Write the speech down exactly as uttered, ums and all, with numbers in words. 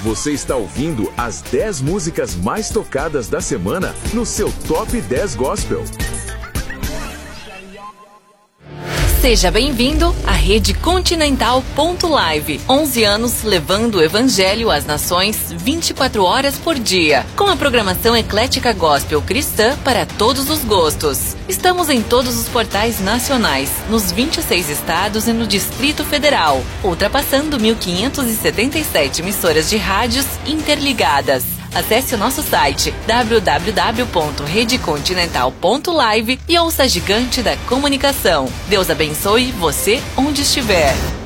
Você está ouvindo as dez músicas mais tocadas da semana no seu Top dez Gospel. Seja bem-vindo à Rede Continental ponto live. onze anos levando o Evangelho às nações vinte e quatro horas por dia. Com a programação eclética gospel cristã para todos os gostos. Estamos em todos os portais nacionais, nos vinte e seis estados e no Distrito Federal, ultrapassando mil quinhentas e setenta e sete emissoras de rádios interligadas. Acesse o nosso site w w w ponto rede continental ponto live e ouça a gigante da comunicação. Deus abençoe você onde estiver.